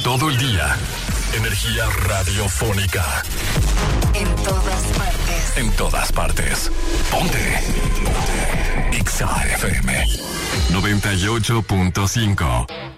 Todo el día. Energía radiofónica. En todas partes. En todas partes. Ponte. Ponte. XAFM 98.5.